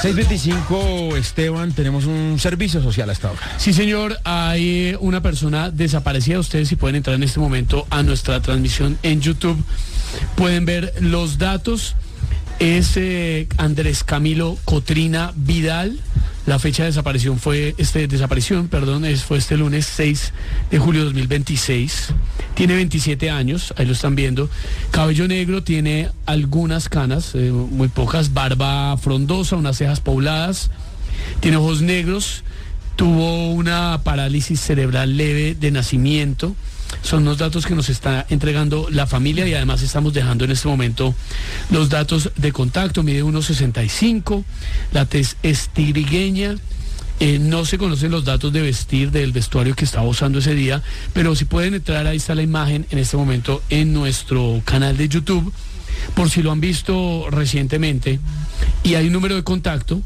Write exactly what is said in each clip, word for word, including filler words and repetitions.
seis veinticinco, Esteban, tenemos un servicio social hasta ahora. Sí, señor, hay una persona desaparecida. Ustedes, si pueden entrar en este momento a nuestra transmisión en YouTube, pueden ver los datos. Es eh, Andrés Camilo Cotrina Vidal. La fecha de desaparición fue este desaparición, perdón, es, fue este lunes seis de julio de dos mil veintiséis. Tiene veintisiete años, ahí lo están viendo. Cabello negro, tiene algunas canas, eh, muy pocas, barba frondosa, unas cejas pobladas, tiene ojos negros, tuvo una parálisis cerebral leve de nacimiento. Son los datos que nos está entregando la familia y además estamos dejando en este momento los datos de contacto. Mide uno sesenta y cinco, la tez es tirigueña, eh, no se conocen los datos de vestir del vestuario que estaba usando ese día, pero si pueden entrar, ahí está la imagen en este momento en nuestro canal de YouTube, por si lo han visto recientemente. Y hay un número de contacto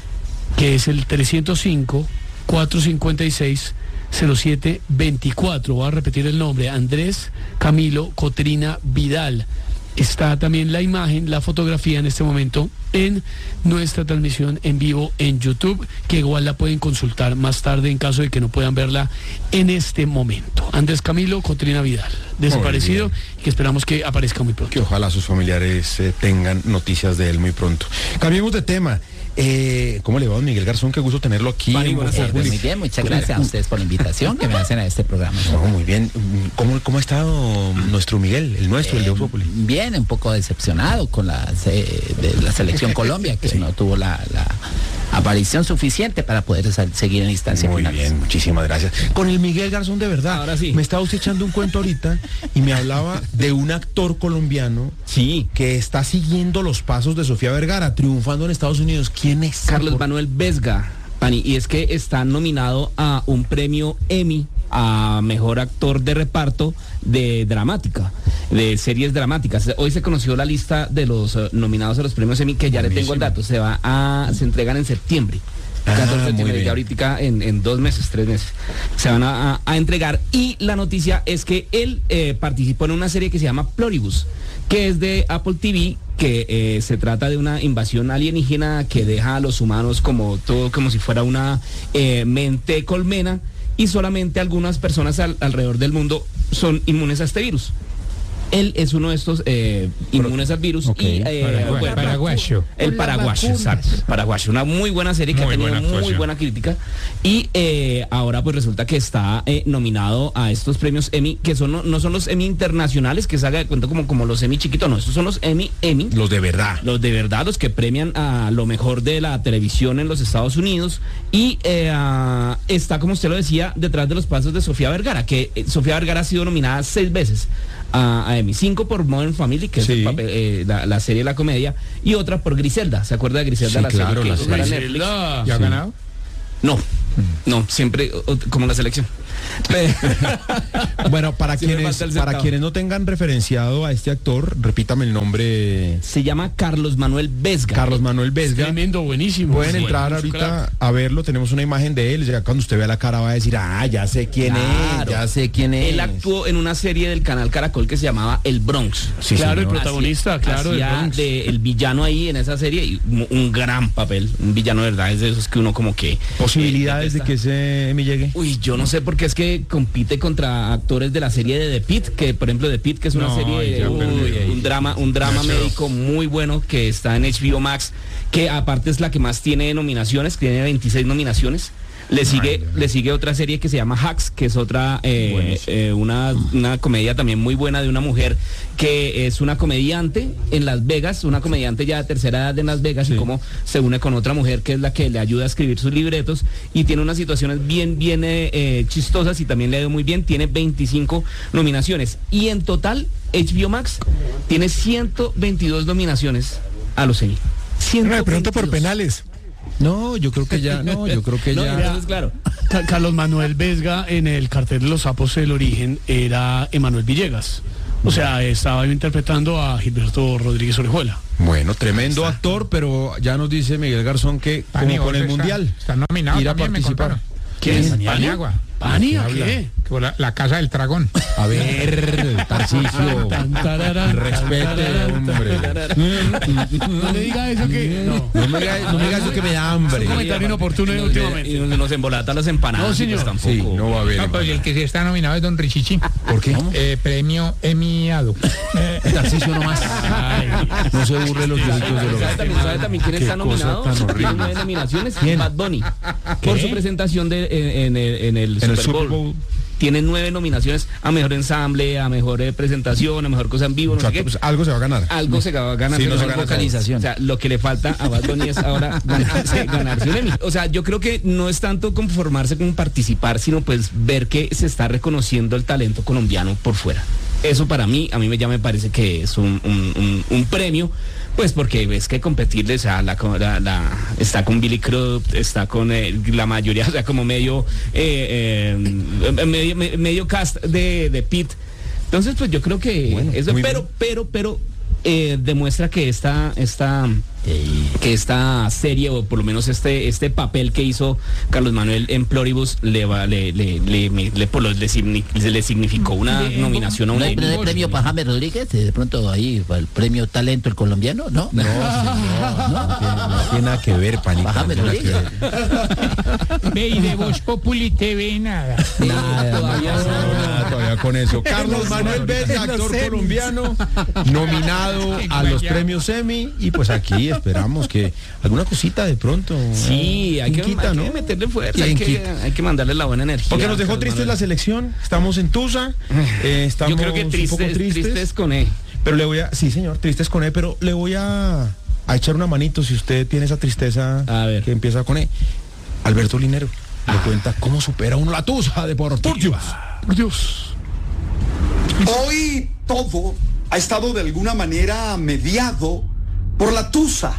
que es el trescientos cinco, cuatrocientos cincuenta y seis, cero siete veinticuatro. Voy a repetir el nombre: Andrés Camilo Cotrina Vidal. Está también la imagen, la fotografía en este momento en nuestra transmisión en vivo en YouTube, que igual la pueden consultar más tarde en caso de que no puedan verla en este momento. Andrés Camilo Cotrina Vidal, desaparecido, y que esperamos que aparezca muy pronto. Que ojalá sus familiares eh, tengan noticias de él muy pronto. Cambiemos de tema. Eh, ¿Cómo le va, don Miguel Garzón? Qué gusto tenerlo aquí. Vale, eh, muy bien, muchas gracias a ustedes por la invitación que me hacen a este programa. No, muy bien. ¿Cómo, cómo ha estado nuestro Miguel, el nuestro, eh, el de Voz Populi? Bien, un poco decepcionado con la, eh, de la selección Colombia, que sí. no tuvo la, la aparición suficiente para poder seguir en la instancia Muy finales. bien, muchísimas gracias. Con el Miguel Garzón, de verdad. Ahora sí. Me estaba usted echando un cuento ahorita y me hablaba de un actor colombiano sí. que está siguiendo los pasos de Sofía Vergara, triunfando en Estados Unidos. ¿Quién es? Carlos Manuel Vesga, Pani, y es que está nominado a un premio Emmy a mejor actor de reparto de dramática, de series dramáticas. Hoy se conoció la lista de los uh, nominados a los premios Emmy, que ya Buenísimo. Le tengo el dato. Se va a, se entregan en septiembre. Ah, catorce de muy septiembre, bien. ya ahorita en, en dos meses, tres meses, se van a, a, a entregar. Y la noticia es que él eh, participó en una serie que se llama Pluribus, que es de Apple T V, que eh, se trata de una invasión alienígena que deja a los humanos como todo, como si fuera una eh, mente colmena, y solamente algunas personas al, alrededor del mundo son inmunes a este virus. Él es uno de estos eh, inmunes al virus. Okay. Y, eh, Paraguay, bueno, paraguayo. el paraguayo, exacto. Paraguayo, una muy buena serie que Muy ha tenido buena muy actuación. buena crítica. Y eh, ahora pues resulta que está eh, nominado a estos premios Emmy, que son no, no son los Emmy internacionales, que se haga de cuenta como, como los Emmy chiquitos, no, estos son los Emmy Emmy. Los de verdad. Los de verdad, los que premian a lo mejor de la televisión en los Estados Unidos. Y eh, uh, está, como usted lo decía, detrás de los pasos de Sofía Vergara, que eh, Sofía Vergara ha sido nominada seis veces a, a Emmy. Cinco por Modern Family, que Sí. es el papel, eh, la, la serie de la comedia, y otra por Griselda. ¿Se acuerda de Griselda? Sí, la claro, serie que la hizo para serie. Netflix. Griselda. ¿Ya ha Sí. ganado? No, no, siempre o- como la selección. Bueno, para Sí me quienes falta el para centavo. quienes no tengan referenciado a este actor, repítame el nombre. Se llama Carlos Manuel Vesga. Carlos Manuel Vesga. Tremendo, buenísimo. Pueden Bueno, entrar su ahorita crack. a verlo, tenemos una imagen de él, ya cuando usted vea la cara va a decir, ah, ya sé quién Claro. es, ya sé quién es. Él actuó en una serie del canal Caracol que se llamaba El Bronx. Sí, Claro, el señor. protagonista, claro, del Hacía Bronx. de el villano ahí en esa serie, y un, un gran papel, un villano de verdad, es de esos que uno como que... Posibilidades eh, de que ese Emmy llegue. Uy, yo no sé porque es que compite contra actores de la serie de The Pitt, que por ejemplo The Pitt, que es una No, serie, ya uy, perdió. un drama, un drama Demasiado. médico muy bueno que está en H B O Max, que aparte es la que más tiene nominaciones, tiene veintiséis nominaciones. Le sigue, Ay, le sigue otra serie que se llama Hacks, que es otra, eh, Buenísimo. eh, una, una comedia también muy buena de una mujer que es una comediante en Las Vegas, una comediante ya de tercera edad en Las Vegas, Sí. y cómo se une con otra mujer que es la que le ayuda a escribir sus libretos, y tiene unas situaciones bien, bien eh, eh, chistosas, y también le ha ido muy bien. Tiene veinticinco nominaciones, y en total H B O Max tiene ciento veintidós nominaciones a los Emmy. No, de pronto por ciento veintidós. penales. No, yo creo que ya, no, yo creo que No, ya. entonces, claro. Ca- Carlos Manuel Vesga en el cartel de los sapos del origen era Emanuel Villegas. O sea, estaba interpretando a Gilberto Rodríguez Orejuela. Bueno, tremendo actor, pero ya nos dice Miguel Garzón que como Pani, con el está- mundial Está nominado ir a también, me participar. contaron. ¿Quién es? Paniagua. ¿Pani? ¿A ¿Qué qué? por la, la casa del dragón. A ver, Tarcisio, respete, hombre. No le diga eso que... No, no me diga, no me diga eso que me da hambre. Es un comentario inoportuno últimamente. Y nos embolata las empanadas. No, señor. Pues tampoco. Sí, no va a haber. No, pues el que sí está nominado es don Richichi. ¿Por qué? Eh, premio Emiado. Tarcisio nomás. Ay, no se burle los viejitos de los... ¿Sabe también, sabe también quién está nominado? Tiene nueve nominaciones. Bad Bunny. Por su presentación de, en, en, en el, en el Super Bowl. Super Bowl. Tiene nueve nominaciones a mejor ensamble, a mejor eh, presentación, a mejor cosa en vivo, no sé qué. Pues algo se va a ganar. Algo se va a ganar. Sí, no se gana vocalización. O sea, lo que le falta a Bad Bunny es ahora ganarse, ganarse un Emmy. O sea, yo creo que no es tanto conformarse con participar, sino pues ver que se está reconociendo el talento colombiano por fuera. Eso para mí, a mí ya me parece que es un, un, un, un premio. Pues porque ves que competirle, o sea, la, la, la, está con Billy Crudup, está con eh, la mayoría, o sea, como medio eh, eh, medio, medio cast de, de Pete. Entonces, pues yo creo que bueno, eso, pero, pero, pero, pero, eh, demuestra que esta, esta, que esta serie, o por lo menos este, este papel que hizo Carlos Manuel en Pluribus, le va, le, le, le, le, le, por lo, le, le significó una ¿De, nominación a ¿No una hay Emmy. premio para James Rodríguez? De pronto ahí, para el premio Talento el colombiano, ¿no? No, señor, no, no, tiene, no tiene nada que ver, panita. Para James no tiene nada Rodríguez. que ver. Ve, y de Voz Populi T V nada. Nada, Todavía No, nada, todavía con eso. Carlos Manuel Vélez, actor colombiano, nominado a los premios Emmy, y pues aquí esperamos que alguna cosita de pronto. Sí, hay, que, quita, hay ¿no? que meterle fuerza, ¿Quién hay que, quita? hay que mandarle la buena energía. Porque nos dejó Carlos tristes Manuel. la selección, estamos en Tusa, eh, estamos Yo creo que un poco tristes, tristes, tristes con E. pero le voy a, sí señor, tristes con E, pero le voy a, a echar una manito si usted tiene esa tristeza A ver. que empieza con E. Alberto Linero le cuenta cómo supera uno la Tusa deportiva. Por Dios. Hoy todo ha estado de alguna manera mediado por la tusa.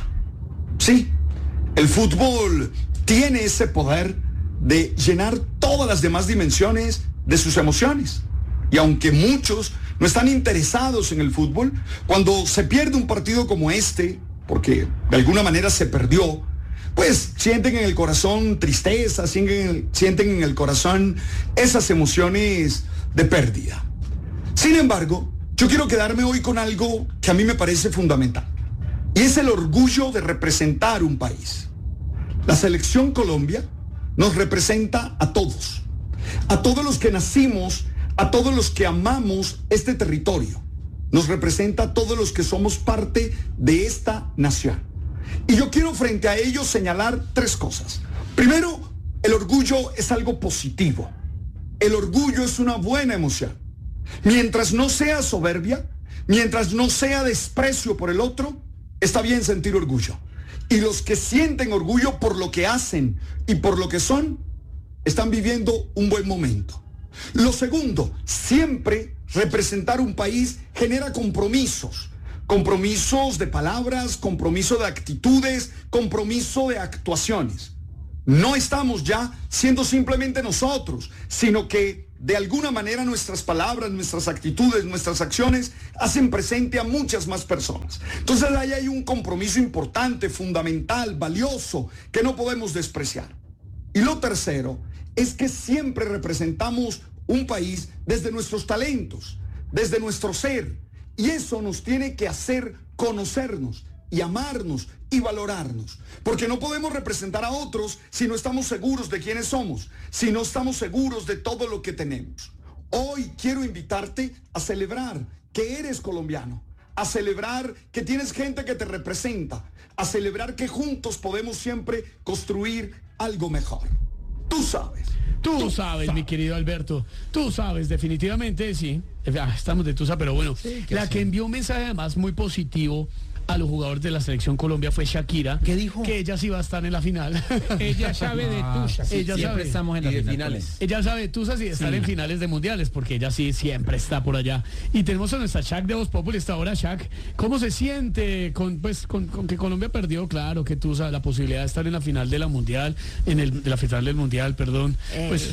Sí, el fútbol tiene ese poder de llenar todas las demás dimensiones de sus emociones. Y aunque muchos no están interesados en el fútbol, cuando se pierde un partido como este, porque de alguna manera se perdió, pues sienten en el corazón tristeza, sienten, sienten en el corazón esas emociones de pérdida. Sin embargo, yo quiero quedarme hoy con algo que a mí me parece fundamental, y es el orgullo de representar un país. La selección Colombia nos representa a todos, a todos los que nacimos, a todos los que amamos este territorio. Nos representa a todos los que somos parte de esta nación. Y yo quiero frente a ello señalar tres cosas. Primero, el orgullo es algo positivo. El orgullo es una buena emoción. Mientras no sea soberbia, mientras no sea desprecio por el otro, está bien sentir orgullo. Y los que sienten orgullo por lo que hacen y por lo que son, están viviendo un buen momento. Lo segundo, siempre representar un país genera compromisos. Compromisos de palabras, compromiso de actitudes, compromiso de actuaciones. No estamos ya siendo simplemente nosotros, sino que de alguna manera nuestras palabras, nuestras actitudes, nuestras acciones hacen presente a muchas más personas. Entonces ahí hay un compromiso importante, fundamental, valioso, que no podemos despreciar. Y lo tercero es que siempre representamos un país desde nuestros talentos, desde nuestro ser. Y eso nos tiene que hacer conocernos y amarnos y valorarnos. Porque no podemos representar a otros si no estamos seguros de quiénes somos, si no estamos seguros de todo lo que tenemos. Hoy quiero invitarte a celebrar que eres colombiano, a celebrar que tienes gente que te representa, a celebrar que juntos podemos siempre construir algo mejor. Tú sabes. Tú, Tú sabes, sabes. mi querido Alberto. Tú sabes, definitivamente, sí. Ah, estamos de Tusa, pero bueno. Sí, ¿qué la hace? que envió un mensaje además muy positivo a los jugadores de la selección Colombia fue Shakira. ¿Qué dijo? Que ella sí va a estar en la final. Ella sabe de tusa. Ella Siempre sabe. estamos en Y las de finales. finales. Ella sabe, tú sabes, si estar Sí. en finales de mundiales, porque ella sí siempre está por allá. Y tenemos a nuestra Shaq de Voz Populi esta hora. Shaq, ¿cómo se siente con, pues, con, con que Colombia perdió? Claro, que tú sabes, la posibilidad de estar en la final de la mundial, en el, de la final del mundial, perdón. Pues,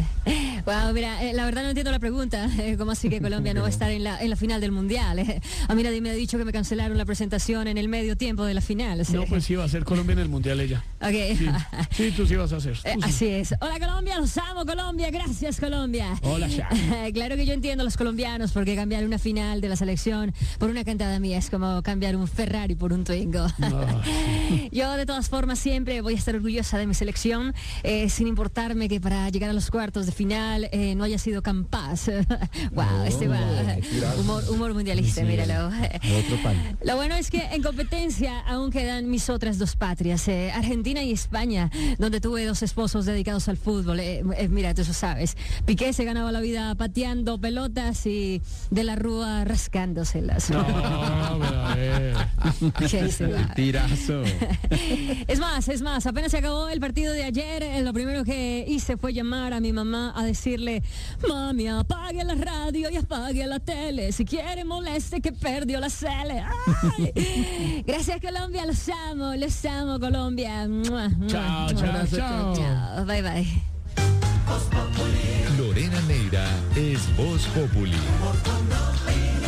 Eh, wow, mira, eh, la verdad no entiendo la pregunta. Eh, ¿Cómo así que Colombia no va a estar en la, en la final del mundial? Eh, a mí nadie me ha dicho que me cancelaron la presentación presentación en el medio tiempo de la final. ¿Sí? No, pues sí, va a ser Colombia en el Mundial ella. Ok. Sí, sí, tú sí vas a hacer. Eh, Tú sí. así es. Hola Colombia, los amo Colombia, gracias Colombia. Hola, Sha. Claro que yo entiendo a los colombianos porque cambiar una final de la selección por una cantada mía es como cambiar un Ferrari por un Twingo. No, sí. Yo de todas formas siempre voy a estar orgullosa de mi selección, eh, sin importarme que para llegar a los cuartos de final eh, no haya sido capaz. Wow, No, este va. mentiras. Humor, humor mundialista, Sí, míralo. otro palo. Lo bueno es que en competencia aún quedan mis otras dos patrias, eh, Argentina y España, donde tuve dos esposos dedicados al fútbol. Eh, eh, mira, tú eso sabes. Piqué se ganaba la vida pateando pelotas y De la Rúa rascándoselas. No, pero a ver. ¿Qué se va? Tirazo. Es más, es más, apenas se acabó el partido de ayer, eh, lo primero que hice fue llamar a mi mamá a decirle: mami, apague la radio y apague la tele, si quiere moleste que perdió la cele. ¡Ay! Gracias Colombia, los amo, los amo Colombia. Mua, mua, Chao, mua. chao, chao. Chao, bye bye. Lorena Neira es Voz Populi.